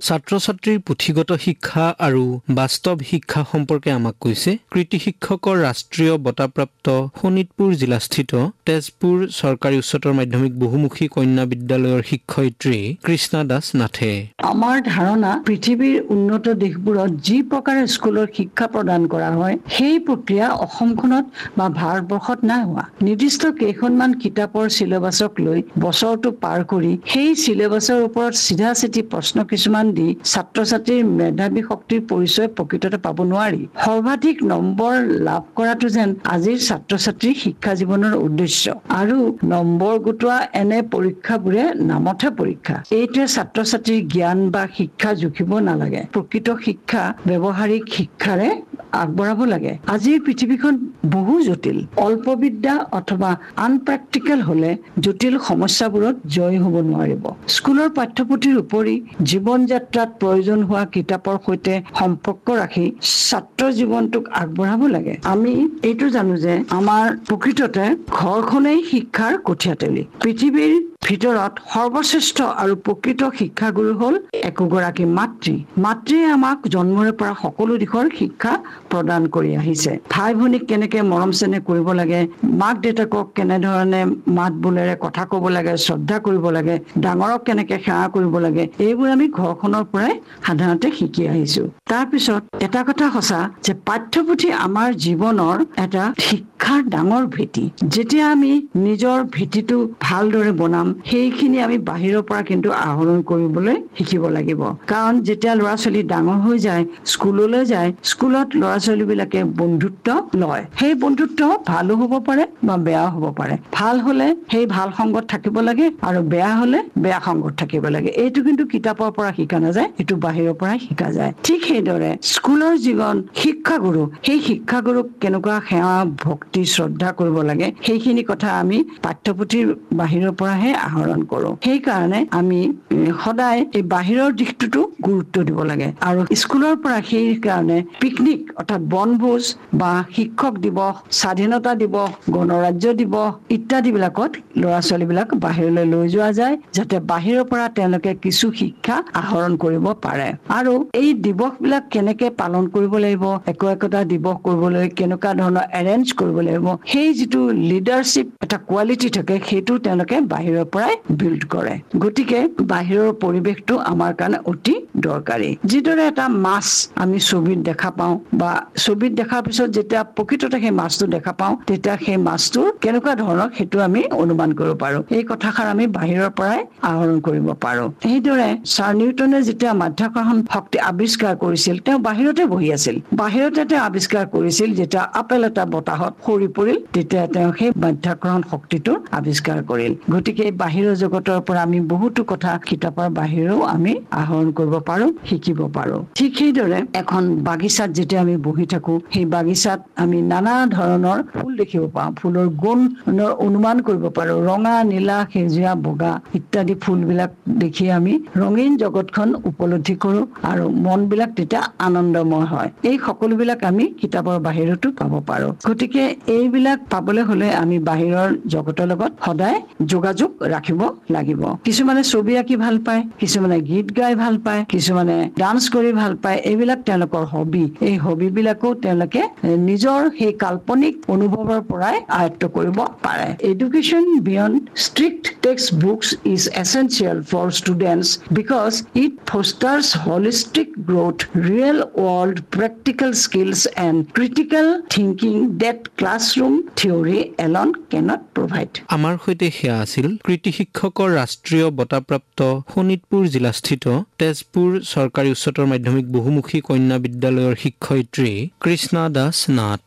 ছাত্ৰ-ছাত্ৰীৰ পুথিগত শিক্ষা আৰু বাস্তৱ শিক্ষা সম্পৰ্কে আমাক কৈছে কৃতি শিক্ষকৰ ৰাষ্ট্ৰীয় বঁটাপ্ৰাপ্ত শোণিতপুৰ জিলাস্থিত তেজপুৰ চৰকাৰী উচ্চতৰ মাধ্যমিক বহুমুখী কন্যা বিদ্যালয়ৰ শিক্ষয়িত্ৰী কৃষ্ণা দাস নাথে। আমাৰ ধাৰণা পৃথিৱীৰ উন্নত দেশবোৰত যি প্ৰকাৰে স্কুলৰ শিক্ষা প্ৰদান কৰা হয় সেই প্ৰক্ৰিয়া অসমখনত বা ভাৰতবৰ্ষত নাই হোৱা। নিৰ্দিষ্ট কেইখনমান কিতাপৰ চিলেবাছক লৈ বছৰটো পাৰ কৰি সেই চিলেবাছৰ ওপৰত চিধা চিধি প্ৰশ্ন কিছুমান দি ছাত্ৰ-ছাত্ৰীৰ মেধাৱী শক্তিৰ পৰিচয় প্ৰকৃততে পাব নোৱাৰি। সৰ্বাধিক নম্বৰ লাভ কৰাটো যেন আজিৰ ছাত্ৰ-ছাত্ৰীৰ শিক্ষা জীৱনৰ উদ্দেশ্য আৰু নম্বৰ গোটোৱা এনে পৰীক্ষাবোৰে নামতহে পৰীক্ষা। এইটোৱে ছাত্ৰ-ছাত্ৰীৰ জ্ঞান বা শিক্ষা জুখিব নালাগে। প্ৰকৃত শিক্ষা ব্যৱহাৰিক শিক্ষাৰে আগবঢ়াব লাগে। আজিৰ পৃথিৱীখন বহু জটিল। অল্প বিদ্যা অথবা আনপ্ৰেক্টিকেল হলে জটিল সমস্যাবোৰত জয় হ'ব নোৱাৰিব। স্কুলৰ পাঠ্যপুথিৰ উপৰি জীৱন যাত্ৰাত প্ৰয়োজন হোৱা কিতাপৰ সৈতে সম্পৰ্ক ৰাখি ছাত্ৰ জীৱনটোক আগবঢ়াব লাগে। আমি এইটো জানো যে আমাৰ প্ৰকৃততে ঘৰখনেই শিক্ষাৰ কঠীয়াতলী। পৃথিৱীৰ ভিতৰত সৰ্বশ্ৰেষ্ঠ আৰু প্ৰকৃত শিক্ষাগুৰু হ'ল একোগৰাকী মাতৃ। মাতৃয়ে আমাক জন্মৰে পৰা সকলো দিশৰ শিক্ষা প্ৰদান কৰি আহিছে। ভাই ভনীক কেনেকে মৰম চেনেহ কৰিব লাগে, মাক দেউতাকক কেনেধৰণে মাত বোলেৰে কথা ক'ব লাগে, শ্ৰদ্ধা কৰিব লাগে, ডাঙৰক কেনেকে সেৱা কৰিব লাগে, এইবোৰ আমি ঘৰখনৰ পৰাই সাধাৰণতে শিকি আহিছো। তাৰপিছত এটা কথা সঁচা যে পাঠ্যপুথি আমাৰ জীৱনৰ এটা শিক্ষাৰ ডাঙৰ ভেটি। যেতিয়া আমি নিজৰ ভেটিটো ভালদৰে বনাম সেইখিনি আমি বাহিৰৰ পৰা কিন্তু আহৰণ কৰিবলৈ শিকিব লাগিব। কাৰণ যেতিয়া ল'ৰা ছোৱালী ডাঙৰ হৈ যায়, স্কুললৈ যায়, স্কুলত ল'ৰা ছোৱালী বিলাকে বন্ধুত্ব লয়। সেই বন্ধুত্ব ভালো হ'ব পাৰে বা বেয়াও হ'ব পাৰে। ভাল হলে সেই ভাল সংগত থাকিব লাগে আৰু বেয়া হলে বেয়া সংগত থাকিব লাগে। এইটো কিন্তু কিতাপৰ পৰা শিকা নাযায়, এইটো বাহিৰৰ পৰাই শিকা যায়। ঠিক সেইদৰে স্কুলৰ যিজন শিক্ষাগুৰু, সেই শিক্ষাগুৰুক কেনেকুৱা সেৱা ভক্তি শ্ৰদ্ধা কৰিব লাগে সেইখিনি কথা আমি পাঠ্যপুথিৰ বাহিৰৰ পৰাহে আহৰণ কৰো। সেইকাৰণে আমি সদায় এই বাহিৰৰ দিশটোতো গুৰুত্ব দিব লাগে আৰু স্কুলৰ পৰা সেই কাৰণে পিকনিক অৰ্থাৎ বনভোজ বা শিক্ষক দিৱস, স্বাধীনতা দিৱস, গণৰাজ্য দিৱস ইত্যাদি বিলাকত ল'ৰা ছোৱালী বিলাক বাহিৰলৈ লৈ যোৱা যায়, যাতে বাহিৰৰ পৰা তেওঁলোকে কিছু শিক্ষা আহৰণ কৰিব পাৰে। আৰু এই দিৱস বিলাক কেনেকে পালন কৰিব লাগিব, একোটা দিৱস কৰিবলৈ কেনেকুৱা ধৰণৰ এৰেঞ্জ কৰিব লাগিব, সেই যিটো লিডাৰশ্বিপ এটা কোৱালিটি থাকে সেইটো তেওঁলোকে বাহিৰৰ পৰাই বিল্ড কৰে। গতিকে বাহিৰৰ পৰিৱেশটো আমাৰ কাৰণে অতি দৰকাৰী। যিদৰে এটা মাছ আমি ছবিত দেখা পাওঁ বা ছবিত দেখাৰ পিছত যেতিয়া প্ৰকৃততে সেই মাছটো দেখা পাওঁ তেতিয়া সেই মাছটোৰ কেনেকুৱা ধৰণৰ সেইটো আমি অনুমান কৰিব পাৰো। এই কথাষাৰ আমি বাহিৰৰ পৰাই আহৰণ কৰিব পাৰো। সেইদৰে ছাৰ নিউটনে যেতিয়া মাধ্যাকৰ্ষণ শক্তি আৱিষ্কাৰ কৰিছিল তেওঁ বাহিৰতে বহি আছিল। বাহিৰতে তেওঁ আৱিষ্কাৰ কৰিছিল যেতিয়া আপেল এটা বতাহত সৰি পৰিল তেতিয়া তেওঁ সেই মাধ্যাকৰ্ষণ শক্তিটোৰ আৱিষ্কাৰ কৰিল। গতিকে বাহিৰৰ জগতৰ পৰা আমি বহুতো কথা কিতাপৰ বাহিৰেও আমি আহৰণ কৰিব পাৰো, শিকিব পাৰো। ঠিক সেইদৰে এখন বাগিচাত যেতিয়া আমি বহি থাকো সেই বাগিচাত আমি নানা ধৰণৰ ফুল দেখিব পাওঁ। ফুলৰ গুণৰ অনুমান কৰিব পাৰো। ৰঙা, নীলা, সেউজীয়া, বগা ইত্যাদি ফুলবিলাক দেখি আমি ৰঙীন জগতখন উপলব্ধি কৰো আৰু মন বিলাক তেতিয়া আনন্দময় হয়। এই সকলোবিলাক আমি কিতাপৰ বাহিৰতো পাব পাৰো। গতিকে এইবিলাক পাবলৈ হলে আমি বাহিৰৰ জগতৰ লগত সদায় যোগাযোগ ৰাখিব লাগিব। কিছুমানে ছবি আঁকি ভাল পায়, কিছুমানে গীত গাই ভাল পায়, কিছুমানে ডান্স কৰি ভাল পায়। এইবিলাক তেওঁলোকৰ হবি। এই হবি বিলাকো তেওঁলোকে নিজৰ সেই কাল্পনিক অনুভৱৰ পৰাই আয়ত্ত কৰিব পাৰে। Education beyond strict textbooks is essential for students because it fosters holistic growth, real world practical skills and critical thinking that classroom theory alone cannot provide. আমাৰ সৈতে সেয়া আছিল কৃতি শিক্ষকৰ ৰাষ্ট্ৰীয় বঁটাপ্ৰাপ্ত শোণিতপুৰ জিলাস্থিত তেজপুৰ চৰকাৰী উচ্চতৰ মাধ্যমিক বহুমুখী কন্যা বিদ্যালয়ৰ শিক্ষয়িত্ৰী কৃষ্ণা দাস নাথ।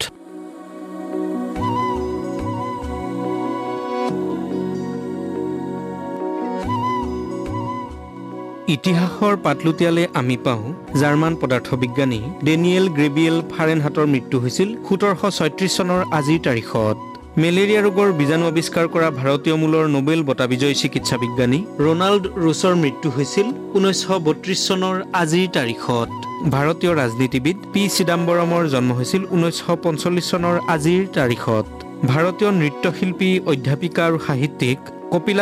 ইতিহাসৰ পাতলুটিয়ালে আমি পাওঁ জাৰ্মান পদাৰ্থ বিজ্ঞানী ডেনিয়েল গ্ৰেবিয়েল ফাৰেনহাটৰ মৃত্যু হৈছিল 1736 চনৰ আজিৰ তাৰিখত। মেলেৰিয়া ৰোগৰ বীজাণু আৱিষ্কাৰ কৰা ভাৰতীয় মূলৰ নোবেল বঁটা বিজয়ী চিকিৎসা বিজ্ঞানী ৰনাল্ড ৰোছৰ মৃত্যু হৈছিল 1932 চনৰ আজিৰ তাৰিখত। ভাৰতীয় ৰাজনীতিবিদ পি চিদাম্বৰমৰ জন্ম হৈছিল 1945 চনৰ আজিৰ তাৰিখত। ভাৰতীয় নৃত্যশিল্পী, অধ্যাপিকা আৰু সাহিত্যিক কপিলা